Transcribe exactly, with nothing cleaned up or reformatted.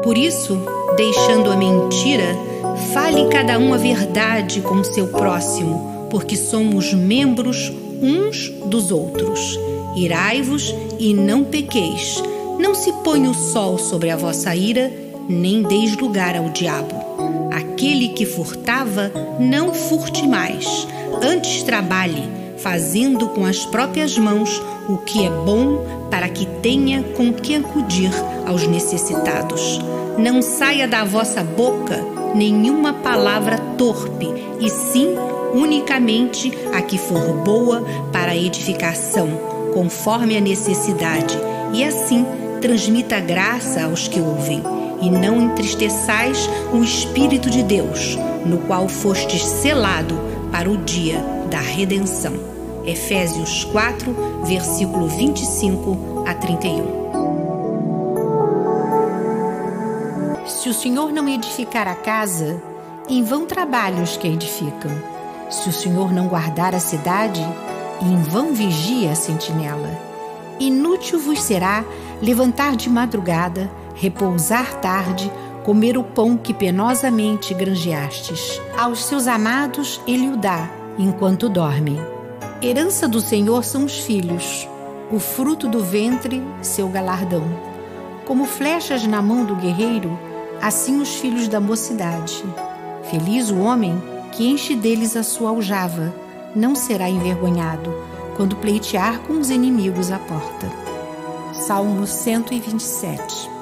Por isso, deixando a mentira, fale cada um a verdade com seu próximo, porque somos membros uns dos outros. Irai-vos e não pequeis. Não se ponha o sol sobre a vossa ira, nem deis lugar ao diabo. Aquele que furtava, não furte mais. Antes trabalhe, fazendo com as próprias mãos o que é bom, para que tenha com que acudir aos necessitados. Não saia da vossa boca nenhuma palavra torpe, e sim unicamente a que for boa para a edificação, conforme a necessidade, e assim transmita graça aos que ouvem. E não entristeçais o Espírito de Deus, no qual fostes selado para o dia da redenção. Efésios quatro, versículo vinte e cinco a trinta e um. Se o Senhor não edificar a casa, em vão trabalham os que a edificam. Se o Senhor não guardar a cidade, em vão vigia a sentinela. Inútil vos será levantar de madrugada, repousar tarde, comer o pão que penosamente granjeastes. Aos seus amados ele o dá, enquanto dormem. Herança do Senhor são os filhos, o fruto do ventre, seu galardão. Como flechas na mão do guerreiro, assim os filhos da mocidade. Feliz o homem que enche deles a sua aljava, não será envergonhado quando pleitear com os inimigos à porta. Salmo cento e vinte e sete.